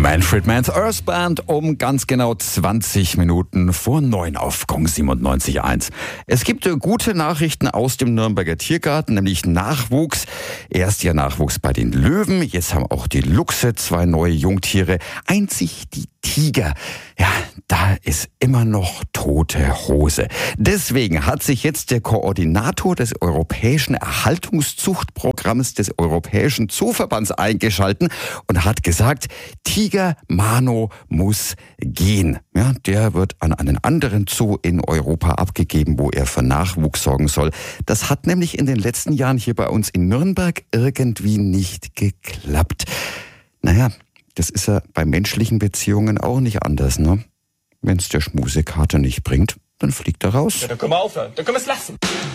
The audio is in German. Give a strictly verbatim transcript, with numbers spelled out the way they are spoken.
Manfred Mann's Earth Band um ganz genau zwanzig Minuten vor neun auf Gong siebenundneunzig Komma eins. Es gibt äh, gute Nachrichten aus dem Nürnberger Tiergarten, nämlich Nachwuchs. Erst ja Nachwuchs bei den Löwen, jetzt haben auch die Luchse zwei neue Jungtiere. Einzig die Tiger, ja, da ist immer noch tote Hose. Deswegen hat sich jetzt der Koordinator des Europäischen Erhaltungszuchtprogramms des Europäischen Zooverbands eingeschalten und hat gesagt, Tiger Mano muss gehen. Ja, der wird an einen anderen Zoo in Europa abgegeben, wo er für Nachwuchs sorgen soll. Das hat nämlich in den letzten Jahren hier bei uns in Nürnberg irgendwie nicht geklappt. Naja, das ist ja bei menschlichen Beziehungen auch nicht anders, ne? Wenn's der Schmusekarte nicht bringt, dann fliegt er raus. Ja, dann können wir aufhören. Dann können wir es lassen.